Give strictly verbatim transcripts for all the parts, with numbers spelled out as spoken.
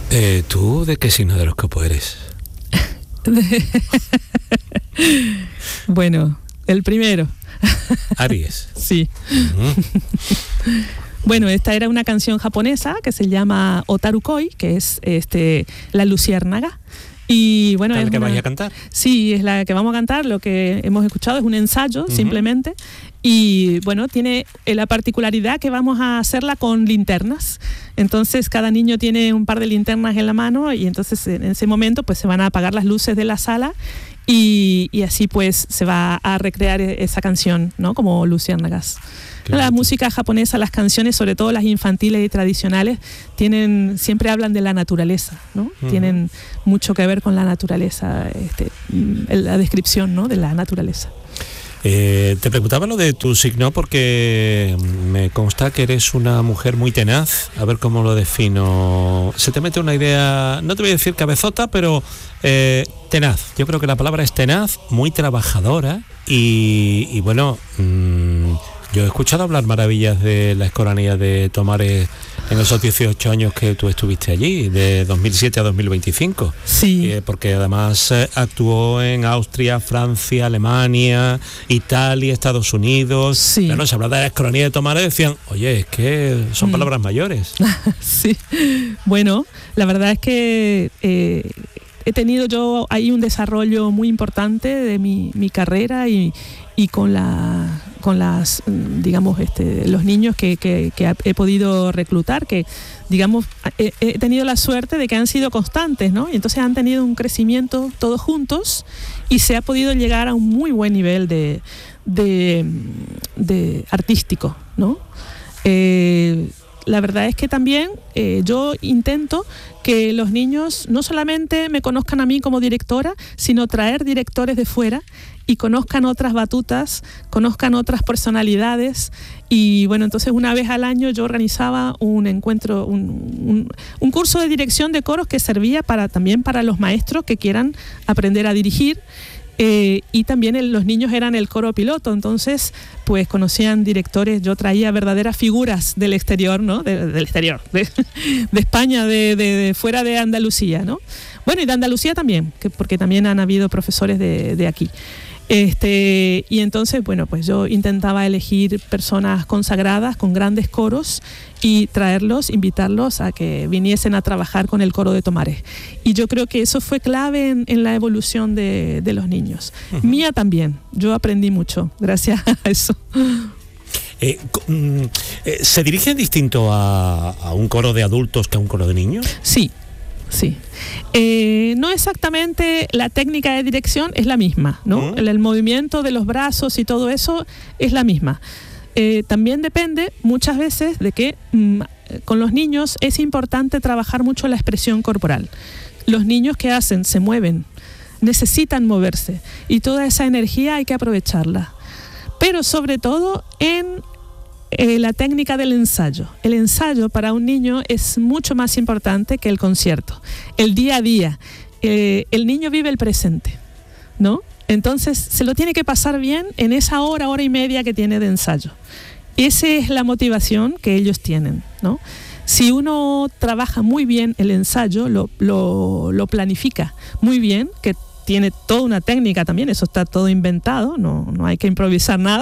Eh, ¿Tú de qué signo de horóscopo eres? Bueno, el primero. Aries. Sí. Uh-huh. Bueno, esta era una canción japonesa que se llama Otarukoi, que es este la luciérnaga. Y bueno, ¿Es la es que una... vais a cantar? Sí, es la que vamos a cantar. Lo que hemos escuchado es un ensayo, uh-huh. simplemente. Y bueno, tiene la particularidad que vamos a hacerla con linternas. Entonces cada niño tiene un par de linternas en la mano y entonces en ese momento pues se van a apagar las luces de la sala y, y así pues se va a recrear esa canción, ¿no? Como luciérnagas. La bonito. Música japonesa, las canciones, sobre todo las infantiles y tradicionales, tienen, siempre hablan de la naturaleza, ¿no? Uh-huh. Tienen mucho que ver con la naturaleza, este, la descripción, ¿no? de la naturaleza. Eh, te preguntaba lo de tu signo porque me consta que eres una mujer muy tenaz. A ver cómo lo defino. Se te mete una idea, no te voy a decir cabezota, pero eh, tenaz. Yo creo que la palabra es tenaz, muy trabajadora y, y bueno, mmm, yo he escuchado hablar maravillas de la escolanía de Tomares en esos dieciocho años que tú estuviste allí, de dos mil siete a dos mil veinticinco. Sí. Eh, porque además eh, actuó en Austria, Francia, Alemania, Italia, Estados Unidos. Sí. Claro, se hablaba de la escolanía de Tomares y decían, oye, es que son mm. palabras mayores. Sí. Bueno, la verdad es que eh, he tenido yo ahí un desarrollo muy importante de mi, mi carrera y, y con la... con las, digamos, este, los niños que, que, que he podido reclutar, que, digamos, he, he tenido la suerte de que han sido constantes, ¿no? Y entonces han tenido un crecimiento todos juntos y se ha podido llegar a un muy buen nivel de, de, de artístico, ¿no? Eh, la verdad es que también eh, yo intento que los niños no solamente me conozcan a mí como directora, sino traer directores de fuera y conozcan otras batutas, conozcan otras personalidades. Y bueno, entonces una vez al año yo organizaba un encuentro, un, un, un curso de dirección de coros que servía para, también para los maestros que quieran aprender a dirigir. Eh, y también el, los niños eran el coro piloto, entonces pues conocían directores, yo traía verdaderas figuras del exterior, ¿no? De, del exterior, de, de España, de, de, de fuera de Andalucía, ¿no? Bueno, y de Andalucía también, que, porque también han habido profesores de, de aquí. Este, y entonces, bueno, pues yo intentaba elegir personas consagradas con grandes coros y traerlos, invitarlos a que viniesen a trabajar con el coro de Tomares. Y yo creo que eso fue clave en, en la evolución de, de los niños. Uh-huh. Mía también, yo aprendí mucho gracias a eso. Eh, eh, ¿Se dirigen distinto a, a un coro de adultos que a un coro de niños? Sí. Sí, eh, no exactamente la técnica de dirección es la misma, ¿no? Uh-huh. El, el movimiento de los brazos y todo eso es la misma. Eh, también depende muchas veces de que mm, con los niños es importante trabajar mucho la expresión corporal. Los niños, ¿qué hacen? Se mueven, necesitan moverse y toda esa energía hay que aprovecharla. Pero sobre todo en Eh, la técnica del ensayo. El ensayo para un niño es mucho más importante que el concierto. El día a día. Eh, el niño vive el presente, ¿no? Entonces se lo tiene que pasar bien en esa hora, hora y media que tiene de ensayo. Esa es la motivación que ellos tienen, ¿no? Si uno trabaja muy bien el ensayo, lo, lo, lo planifica muy bien, que tiene toda una técnica también, eso está todo inventado, no, no hay que improvisar nada.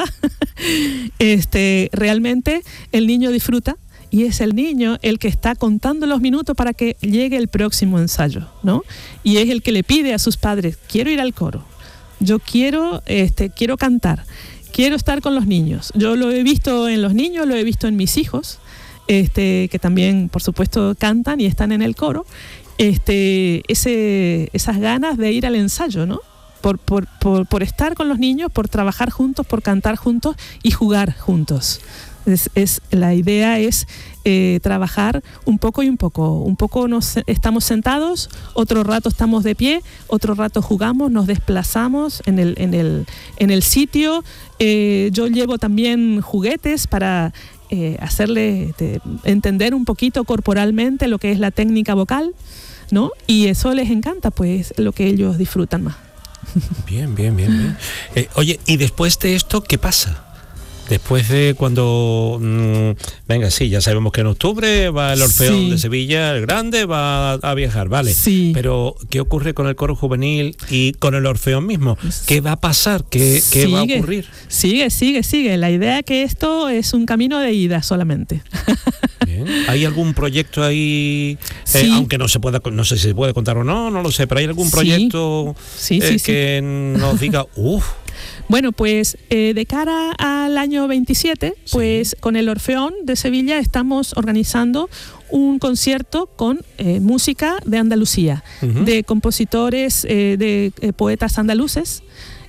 este, realmente el niño disfruta y es el niño el que está contando los minutos para que llegue el próximo ensayo, ¿no? Y es el que le pide a sus padres, quiero ir al coro, yo quiero, este, quiero cantar, quiero estar con los niños. Yo lo he visto en los niños, lo he visto en mis hijos, este, que también, por supuesto, cantan y están en el coro. Este, ese, esas ganas de ir al ensayo, ¿no? Por, por, por, por estar con los niños, por trabajar juntos, por cantar juntos y jugar juntos. Es, es, la idea es eh, trabajar un poco y un poco. Un poco nos estamos sentados, otro rato estamos de pie, otro rato jugamos, nos desplazamos en el, en el, en el sitio. Eh, yo llevo también juguetes para eh, hacerle te, entender un poquito corporalmente lo que es la técnica vocal, ¿no? Y eso les encanta, pues, lo que ellos disfrutan más. Bien, bien, bien, bien. Eh, oye, ¿y después de esto qué pasa? después de cuando, mmm, venga, sí, ya sabemos que en octubre va el Orfeón sí. de Sevilla, el grande, va a viajar, vale. Sí. Pero, ¿qué ocurre con el coro juvenil y con el Orfeón mismo? ¿Qué va a pasar? ¿Qué, qué sigue, va a ocurrir? Sigue, sigue, sigue. La idea es que esto es un camino de ida solamente. Bien. ¿Hay algún proyecto ahí, sí. eh, aunque no se pueda, no sé si se puede contar o no, no lo sé, pero hay algún proyecto sí. Sí, eh, sí, que sí. nos diga, uff? Bueno, pues eh, de cara al año veintisiete, pues sí. con el Orfeón de Sevilla estamos organizando un concierto con eh, música de Andalucía, uh-huh. de compositores, eh, de eh, poetas andaluces.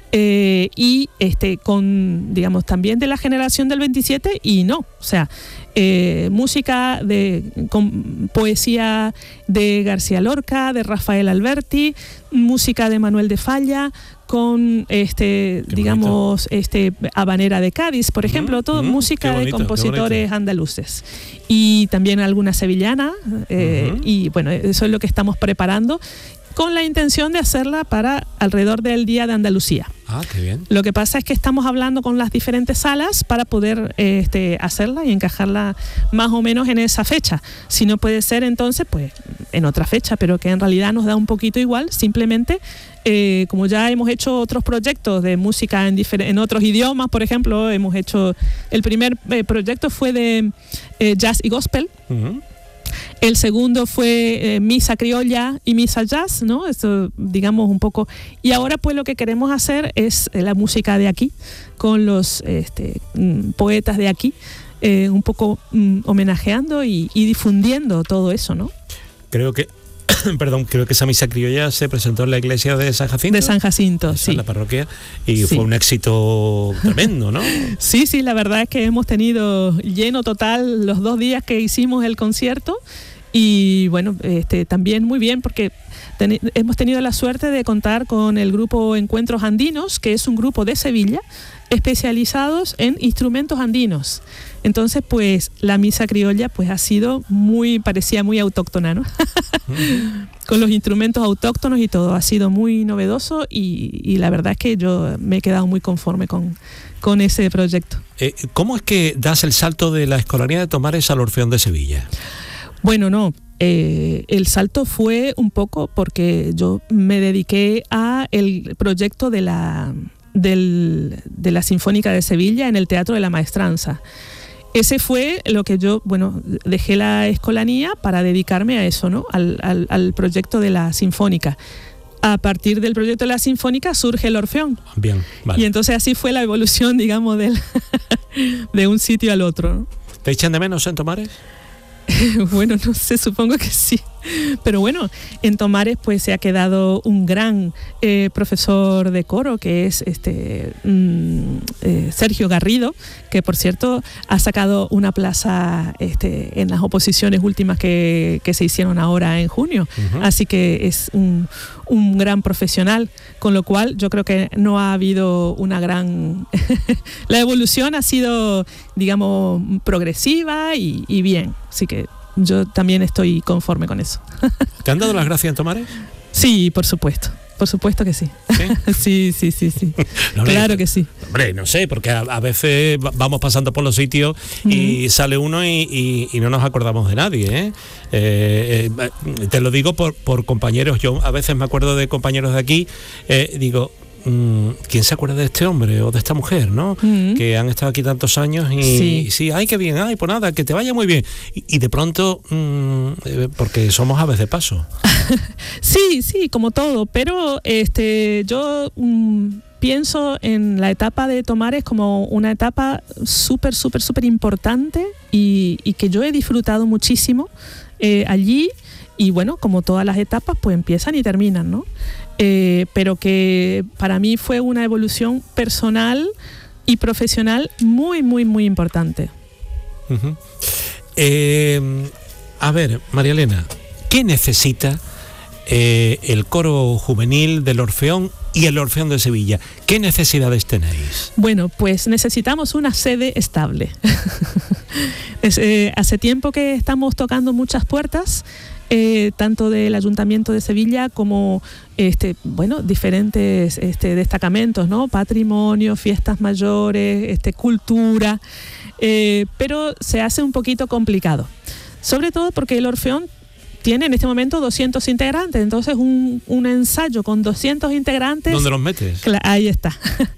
Eh, y este con, digamos, también de la generación del veintisiete y no, o sea, eh, música de con poesía de García Lorca, de Rafael Alberti, música de Manuel de Falla, con este, qué digamos, bonito. este habanera de Cádiz, por ejemplo, mm, todo mm, música bonito, de compositores andaluces y también alguna sevillana, eh, uh-huh. y bueno, eso es lo que estamos preparando, con la intención de hacerla para alrededor del Día de Andalucía. Ah, qué bien. Lo que pasa es que estamos hablando con las diferentes salas para poder eh, este, hacerla y encajarla más o menos en esa fecha. Si no puede ser, entonces, pues en otra fecha, pero que en realidad nos da un poquito igual. Simplemente, eh, como ya hemos hecho otros proyectos de música en, difer- en otros idiomas, por ejemplo, hemos hecho, el primer eh, proyecto fue de eh, jazz y gospel. Uh-huh. El segundo fue eh, misa criolla y misa jazz, ¿no? Esto, digamos, un poco. Y ahora, pues, lo que queremos hacer es eh, la música de aquí, con los este, mm, poetas de aquí, eh, un poco mm, homenajeando y, y difundiendo todo eso, ¿no? Creo que, perdón, creo que esa misa criolla se presentó en la iglesia de San Jacinto. De San Jacinto, sí. En la parroquia, y sí. fue un éxito tremendo, ¿no? Sí, sí, la verdad es que hemos tenido lleno total los dos días que hicimos el concierto. Y bueno, este, también muy bien porque ten- hemos tenido la suerte de contar con el grupo Encuentros Andinos, que es un grupo de Sevilla especializados en instrumentos andinos. Entonces, pues la misa criolla pues ha sido muy, parecía muy autóctona, ¿no? Uh-huh. Con los instrumentos autóctonos y todo, ha sido muy novedoso y, y la verdad es que yo me he quedado muy conforme con, con ese proyecto. Eh, ¿Cómo es que das el salto de la Escolanía de Tomares al Orfeón de Sevilla? Bueno, no, eh, el salto fue un poco porque yo me dediqué a el proyecto de la, del, de la Sinfónica de Sevilla en el Teatro de la Maestranza. Ese fue lo que yo, bueno, dejé la escolanía para dedicarme a eso, ¿no? Al, al, al proyecto de la Sinfónica. A partir del proyecto de la Sinfónica surge el Orfeón. Bien, vale. Y entonces así fue la evolución, digamos, del, de un sitio al otro, ¿no? ¿Te echan de menos en Tomares? Bueno, no sé, supongo que sí. Pero bueno, en Tomares pues se ha quedado un gran eh, profesor de coro que es este mm, eh, Sergio Garrido, que por cierto ha sacado una plaza este, en las oposiciones últimas que, que se hicieron ahora en junio. Uh-huh. Así que es un, un gran profesional, con lo cual yo creo que no ha habido una gran... La evolución ha sido, digamos, progresiva y, y bien. Así que yo también estoy conforme con eso. ¿Te han dado las gracias en Tomares? Sí, por supuesto. Por supuesto que sí. Sí, sí, sí, sí. sí. No, claro que sí. Hombre, no sé, porque a, a veces vamos pasando por los sitios y mm. sale uno y, y, y no nos acordamos de nadie, ¿eh? Eh, eh, te lo digo por, por compañeros. Yo a veces me acuerdo de compañeros de aquí, eh, digo... ¿quién se acuerda de este hombre o de esta mujer, no? Mm. Que han estado aquí tantos años y sí, y sí ay, qué bien, ay, pues nada, que te vaya muy bien. Y, y de pronto, mmm, porque somos aves de paso. Sí, sí, como todo, pero este, yo mmm, pienso en la etapa de Tomares como una etapa súper, súper, súper importante y, y que yo he disfrutado muchísimo eh, allí. Y bueno, como todas las etapas, pues empiezan y terminan, ¿no? Eh, pero que para mí fue una evolución personal y profesional muy, muy, muy importante. Uh-huh. Eh, a ver, María Elena, ¿qué necesita eh, el coro juvenil del Orfeón y el Orfeón de Sevilla? ¿Qué necesidades tenéis? Bueno, pues necesitamos una sede estable. es, eh, hace tiempo que estamos tocando muchas puertas. eh, tanto del Ayuntamiento de Sevilla como este, bueno, diferentes este, destacamentos, ¿no? Patrimonio, fiestas mayores, este, cultura, eh, pero se hace un poquito complicado. Sobre todo porque el Orfeón tiene en este momento doscientos integrantes, entonces un, un ensayo con doscientos integrantes... ¿Dónde los metes? Ahí está.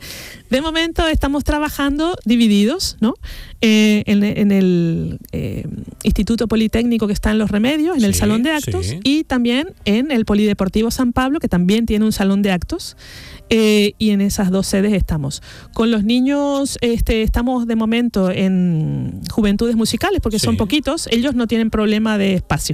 De momento estamos trabajando divididos, ¿no? Eh, en, en el eh, Instituto Politécnico que está en Los Remedios, en el sí, Salón de Actos, sí. Y también en el Polideportivo San Pablo, que también tiene un salón de actos. Eh, y en esas dos sedes estamos. Con los niños este, estamos de momento en juventudes musicales, porque sí. Son poquitos, ellos no tienen problema de espacio.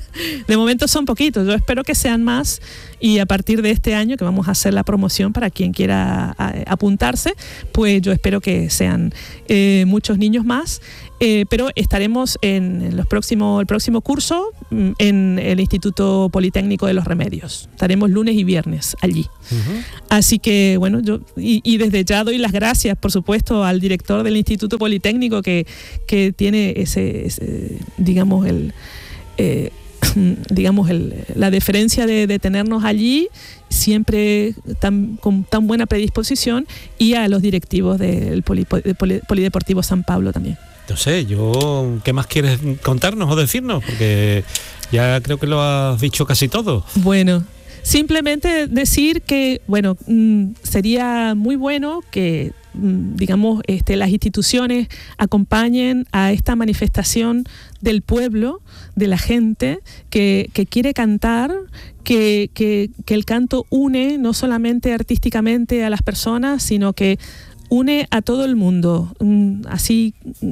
De momento son poquitos, yo espero que sean más, y a partir de este año que vamos a hacer la promoción para quien quiera a, apuntarse, pues yo espero que sean eh, muchos niños más. Eh, pero estaremos en los próximos, el próximo curso en el Instituto Politécnico de Los Remedios. Estaremos lunes y viernes allí. Uh-huh. Así que, bueno, yo y, y desde ya doy las gracias, por supuesto, al director del Instituto Politécnico que, que tiene ese, ese digamos, el... Eh, digamos el, la deferencia de, de tenernos allí siempre tan, con tan buena predisposición, y a los directivos del Poli, de Poli, Polideportivo San Pablo también. No sé, yo, ¿qué más quieres contarnos o decirnos? Porque ya creo que lo has dicho casi todo. Bueno, simplemente decir que, bueno, mmm, sería muy bueno que, mmm, digamos, este, las instituciones acompañen a esta manifestación del pueblo, de la gente que, que quiere cantar, que, que, que el canto une no solamente artísticamente a las personas, sino que une a todo el mundo, así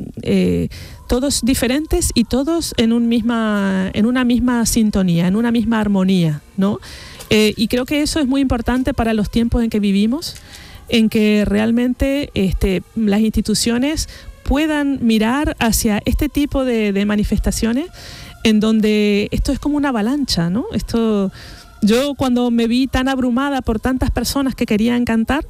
eh, todos diferentes y todos en un misma, en una misma sintonía, en una misma armonía, ¿no? Eh, y creo que eso es muy importante para los tiempos en que vivimos, en que realmente este, las instituciones puedan mirar hacia este tipo de, de manifestaciones, en donde esto es como una avalancha, ¿no? Esto, yo cuando me vi tan abrumada por tantas personas que querían cantar,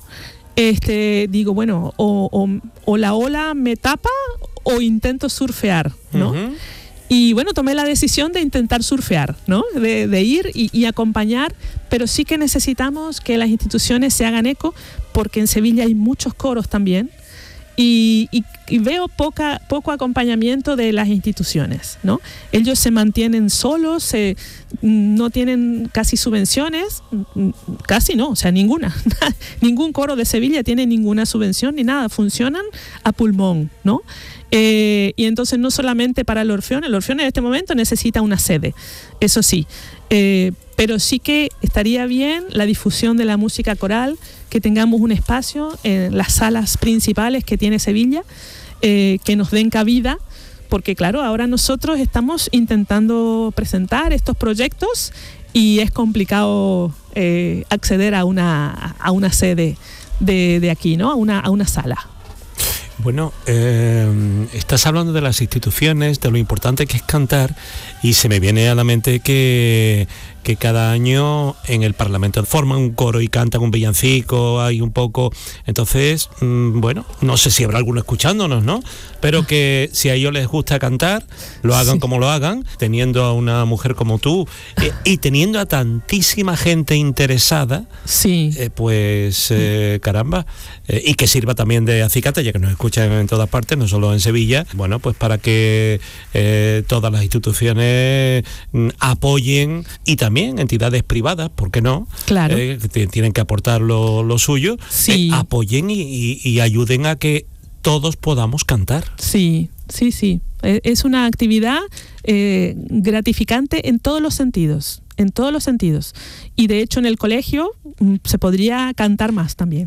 Este, digo, bueno, o, o, o la ola me tapa o intento surfear, ¿no? Uh-huh. Y bueno, tomé la decisión de intentar surfear, ¿no? De, de ir y, y acompañar, pero sí que necesitamos que las instituciones se hagan eco, porque en Sevilla hay muchos coros también, y, y, y veo poca, poco acompañamiento de las instituciones, ¿no? Ellos se mantienen solos, se, no tienen casi subvenciones, casi no, o sea, ninguna. Ningún coro de Sevilla tiene ninguna subvención ni nada, funcionan a pulmón, ¿no? Eh, y entonces no solamente para el Orfeón, el Orfeón en este momento necesita una sede, eso sí, eh, pero sí que estaría bien la difusión de la música coral, que tengamos un espacio en las salas principales que tiene Sevilla, eh, que nos den cabida, porque claro, ahora nosotros estamos intentando presentar estos proyectos y es complicado eh, acceder a una, a una sede de, de aquí, ¿no? A una, a una sala. Bueno, eh, estás hablando de las instituciones, de lo importante que es cantar, y se me viene a la mente que, que cada año en el Parlamento forman un coro y cantan un villancico, hay un poco, entonces, mmm, bueno, no sé si habrá alguno escuchándonos, ¿no? Pero que si a ellos les gusta cantar, lo hagan sí. Como lo hagan, teniendo a una mujer como tú eh, y teniendo a tantísima gente interesada, sí. eh, pues eh, caramba, eh, y que sirva también de acicate, ya que nos escuchan en todas partes, no solo en Sevilla, bueno, pues para que eh, todas las instituciones mm, apoyen, y también entidades privadas, ¿por qué no? Claro. Eh, que tienen que aportar lo, lo suyo, sí. eh, apoyen y, y, y ayuden a que todos podamos cantar. Sí, sí, sí. Es una actividad eh, gratificante en todos los sentidos, en todos los sentidos. Y de hecho en el colegio mm, se podría cantar más también.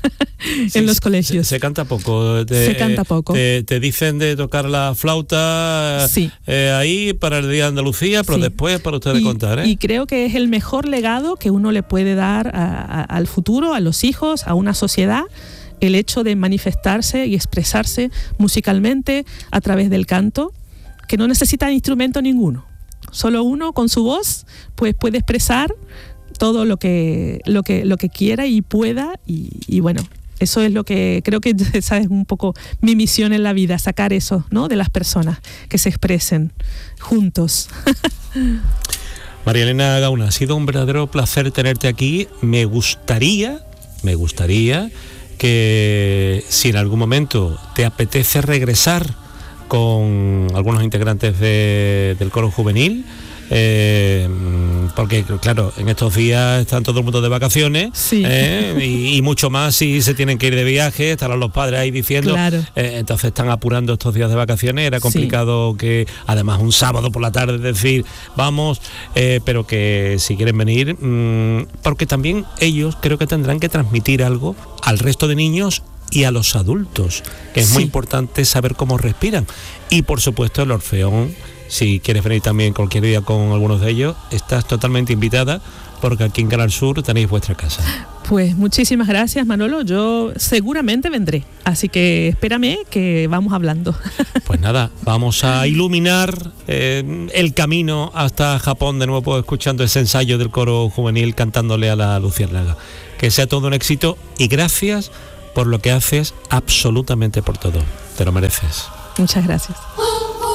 En sí, los colegios. Se, se canta poco. Te, se canta poco. Te, te dicen de tocar la flauta sí. eh, ahí para el Día de Andalucía, pero sí. Después para ustedes y, contar. ¿eh? Y creo que es el mejor legado que uno le puede dar a, a, al futuro, a los hijos, a una sociedad, el hecho de manifestarse y expresarse musicalmente a través del canto, que no necesita instrumento ninguno. Solo uno con su voz pues puede expresar todo lo que, lo que, lo que quiera y pueda, y, y bueno, eso es lo que creo que esa es un poco mi misión en la vida, sacar eso, ¿no? De las personas, que se expresen juntos. María Elena Gauna, ha sido un verdadero placer tenerte aquí. Me gustaría, me gustaría que si en algún momento te apetece regresar con algunos integrantes de, del coro juvenil, eh, porque claro, en estos días están todo el mundo de vacaciones, sí. eh, y, y mucho más si se tienen que ir de viaje, estarán los padres ahí diciendo, claro. eh, entonces están apurando estos días de vacaciones, era complicado sí. que además un sábado por la tarde decir vamos, eh, pero que si quieren venir, mmm, porque también ellos creo que tendrán que transmitir algo al resto de niños y a los adultos, que es sí. muy importante saber cómo respiran. Y por supuesto el Orfeón, si quieres venir también cualquier día con algunos de ellos, estás totalmente invitada, porque aquí en Canal Sur tenéis vuestra casa. Pues muchísimas gracias, Manolo, yo seguramente vendré, así que espérame que vamos hablando. Pues nada, vamos a iluminar eh, el camino hasta Japón, de nuevo escuchando ese ensayo del coro juvenil cantándole a la luciérnaga. Que sea todo un éxito y gracias por lo que haces, absolutamente por todo. Te lo mereces. Muchas gracias.